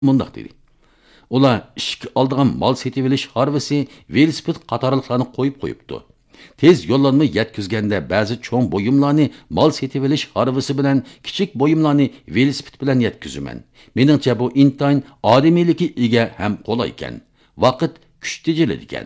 Mundaq dedi. Ular ishga oldigan mol setib olish harvisi velosiped qatorliqlarni qo'yibdi. Tez yo'llanma yetkazganda ba'zi cho'ng buyumlarni mol setib olish harvisi bilan kichik buyumlarni velosiped bilan yetkazaman. Meningcha bu intayin odamiyligi ega ham qulay ekan. Vaqt kuch tejiladi ekan.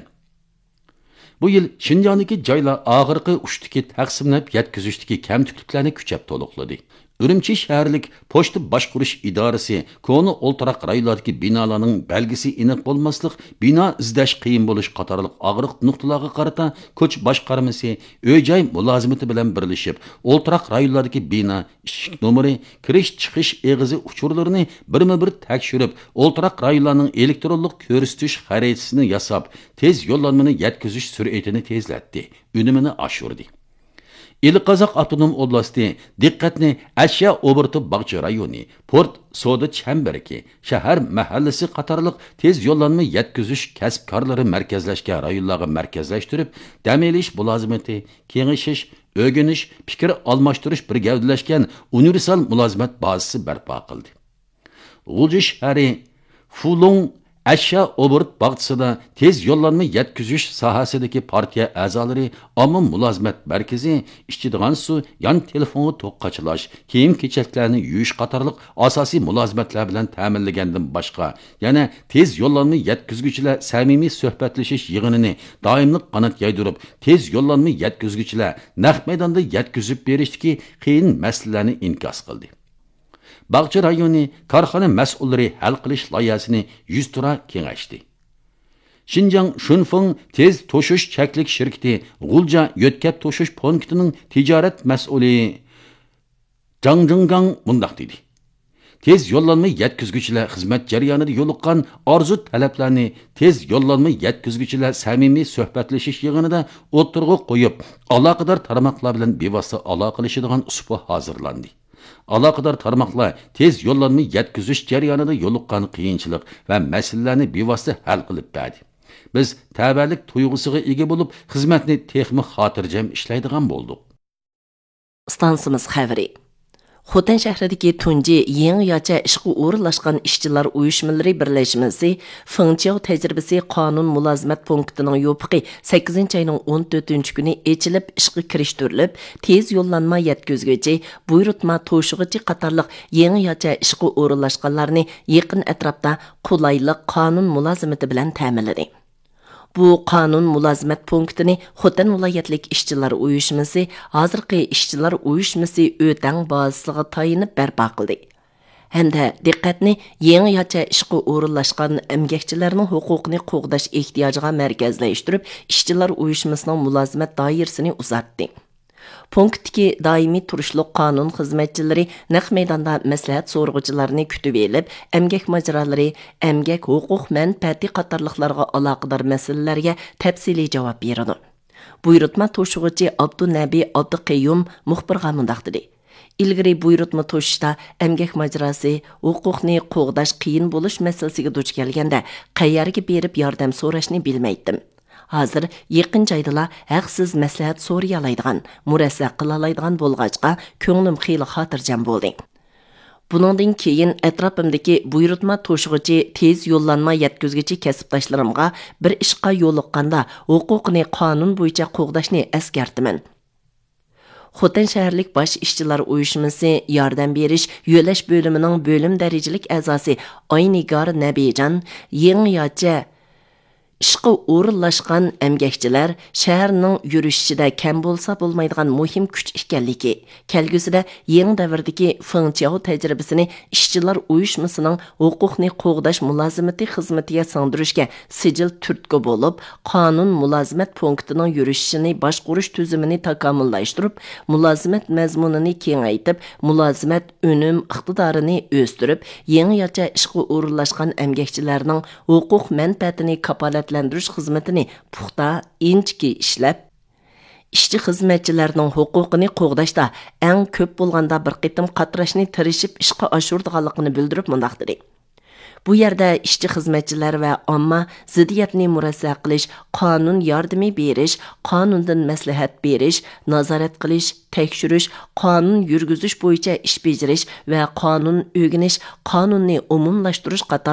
Bu yil Şinjandagi joylar og'irqi uchtiki taqsimlab yetkazishdagi kamchiliklarni kuchab to'liqladi. Ürümçi şəhərlik poçta başquruş idarəsi konu oltaraq rayonlardakı binalarning belgisi aniq bolmaslıq, bina izdash qiyin bo'lish qatorliq og'riq nuqtalarga qarata ko'ch boshqarmasi öy-joy mulozimati bilan birlashib, oltaraq rayonlardagi bina eshik nomeri, kirish-chiqish eg'izi uchurlarini birma-bir tekshirib, oltaraq rayonlarning elektronlik ko'rsatish xaritasini yasab, tez yo'llanmani yetkazish sur'atini tezlatdi, unumini oshirdi. İl-Qazaq Avtonom Oblasti diqqatni Ashya Oberti Bag'chi rayoni, Port Soda Chamberki, shahar mahallasi qatorliq tez yo'llanma yetkazish kasbkorlari markazlashgan rayonlarga markazlashtirib, dam olish mulozimati, kengashish, o'rganish, fikr almashtirish bir gavdalashgan universal mulozimat bazasi barpo qildi. G'ulji shahri Fulong Ashya Obert bag'chisida tez yo'llanma yetkazish sohasidagi partiya a'zolari omma mulozimat markazi ishchidigan su, yon telefonni to'qqachilash, kiyim-kechaklarni yuvish qatorliq asosiy mulozimatlar bilan ta'minlagandan boshqa, yana tez yo'llanma yetkazuvchilar samimiy suhbatlashish yig'inini doimli qanot yaydirib, tez yo'llanma yetkazuvchilar naq maydonda yetkazib berishdagi qiyin masalalarni inkos qildi. Bag'chi rayoni korxona mas'ullari hal qilish loyihasini 100 tura kengashdi. Xinjiang Shunfeng tez to'shish cheklik shirkati G'ulja yo'tkab to'shish punktining tijorat mas'uli Zhang Zhenggang mundaq dedi. Tez yo'llanma yetkazuvchilar xizmat jarayonida yo'liqqan orzu talablarni tez yo'llanma yetkazuvchilar samimiy suhbatlashish yig'inida o'tirg'i qo'yib, aloqador tarmoqlar bilan bevosita aloqalashadigan usul hozirlandi. Aloqador tarmoqlar tez yo'llanma yetkazish jarayonida yo'liqqan qiyinchilik va masalalarni bevosita hal qilib berdi. Biz ta'balik tuyg'usiga ega bo'lib, xizmatni texmi xotirjam ishlaydigan bo'ldik. Stansimiz xabari. Xotan shahridagi tunji yangi yacha ishga o'rinlashgan ishchilar uyushmalari birlashmasi Fengqiao tajribasi qonun mulozimat punktining yopiqi 8-oyning 14-kuni ochilib ishga kirishtirilib, tez yo'llanma yetkazuvchi, buyurtma to'shig'ichi qatorliq yangi yacha ishga o'rinlashganlarni yaqin atrofda qulaylik qonun mulozimati bilan ta'minladi. Bu qonun mulozimat punktini Xotan viloyatlik ishchilar uyushmasi, hozirgi ishchilar uyushmasi o'tang bazasiga tayinib barpo qildi. Hamda diqqatni yangi yacha ishga o'rinlashgan emgakchilarning huquqini qo'g'dash ehtiyojiga markazlashtirib, ishchilar uyushmasining mulozimat doirasini uzatdi. Punktdagi doimiy turishliq qonun xizmatchilari naq maydonda maslahat so'rg'uchilarini kutib elib, emgak majralari, emgak huquq manfaati qatorliqlarga aloqador masalalarga tafsiliy javob beradi. Buyurtma to'shig'ichi Abdunabi Abduqayyum muxbirga mundaq dedi. Ilgari buyurtma to'shishda emgak majrasi huquqni qo'g'dash qiyin bo'lish masalasiga duch kelganda qayerga berib yordam so'rashni bilmaydim. Hazır yaqin joydala haqsiz maslahat so'rayalaydigan, murassa qilalaydigan bo'lg'achqa ko'nglim xeyli xotirjam bo'ldi. Buningdan keyin atrofimdagi buyurtma to'shig'ichi, tez yo'llanma yetkazuvchi kasbdoshlarimga bir ishqa yo'liqqanda huquqni qonun bo'yicha qo'g'dashni eskartiman. Xotan shaharlik bosh ishchilar uyushmasi yordam berish yo'lash bo'limining bo'lim darajalik a'zosi Oynigar Nabijan yangi ishqa o'rinlashgan emgakchilar shaharning yurishida kam bo'lsa bo'lmaydigan muhim kuch ekanligi, kelgusida yangi davrdagi Fengqiao tajribasini ishchilar uyushmasining huquqni qo'g'dash mulozimati xizmatiga singdirishga sijil turtki bo'lib, qonun mulozimat punktining yurishini boshqarish tuzumini takomillashtirib, mulozimat mazmunini kengaytib, mulozimat unum iqtidorini o'stirib, yangi yacha ishqa o'rinlashgan emgakchilarning huquq manfaatini kapolatlandirish xizmatini puxta inchki ishlab, ishchi xizmatchilarning huquqini qo'g'dashda eng ko'p bo'lganda bir qitim qatrashni tirishib ishqa oshirdiganligini bildirib mundaq dedi. Bu yerda ishchi xizmatchilar va omma ziddiyatni murassa qilish, qonun yordami berish, qonundan maslahat berish, nazorat qilish, tekshirish, qonun yurgizish bo'yicha ish bajarish va qonun o'rganish, qonunni umumlashtirish qator